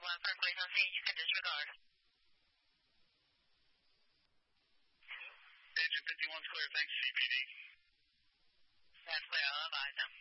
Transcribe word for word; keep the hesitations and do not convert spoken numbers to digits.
one for place on scene. You can disregard. Agent fifty-one's clear. Thanks, C P D. That's clear. I'll advise them.